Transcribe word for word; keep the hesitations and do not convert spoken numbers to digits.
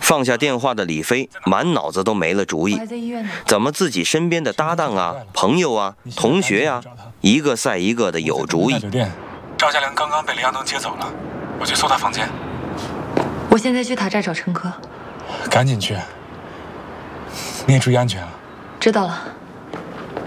放下电话的李飞满脑子都没了主意， 还在医院呢。 怎么自己身边的搭档啊、朋友啊、同学呀、啊，一个赛一个的有主意。 酒店，赵家良刚刚被林亚东接走了，我去搜他房间。 我现在去塔寨找陈科。 赶紧去，你也注意安全啊。 知道了。